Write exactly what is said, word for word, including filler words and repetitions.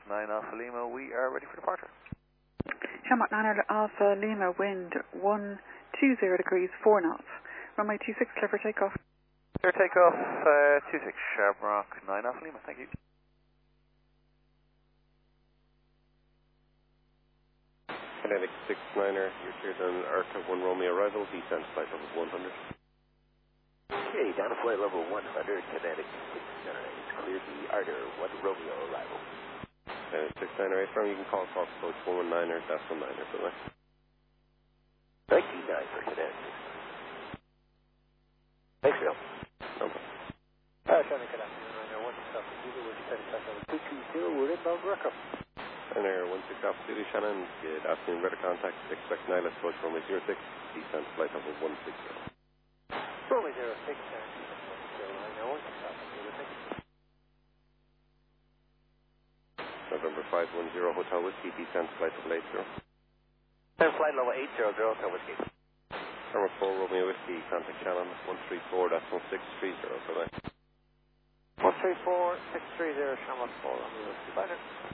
nine Alpha Lima, we are ready for departure. Shamrock nine Alpha Lima, wind one two zero degrees, four knots. Runway two six, clear for takeoff. Clear takeoff, uh, two six, Shamrock nine Alpha Lima, thank you. Kinetic six niner, you're cleared on Arca one Romeo arrival, descent flight level one hundred. Okay, down to flight level one hundred, Kinetic six nine, cleared the Arca one Romeo arrival. Kinetic six niner, from you can call Fox Coach one one niner, dash one niner, for the ninety-nine for Kinetic six nine. Thanks, Phil. No problem. Uh, Shannon, good afternoon, Ryanair one six Alpha Zulu, we're descending flight level two two zero, we're inbound Rockham. Ryanair one six Alpha Zulu, Shannon, good afternoon, radar contact, expect Nihilus, Coach runway zero six, descent flight level one six zero. Runway zero six, descent one six zero, Ryanair one six Alpha Zulu, thank you. November five one zero, Hotel Whiskey, descent flight level eight zero. Then flight level eight zero zero, Hotel Whiskey. Number four, Romeo Whiskey, contact Shannon, one three four, that's one six three zero, for the one three four, six three zero, Shamrock four, Romeo Whiskey, bye now.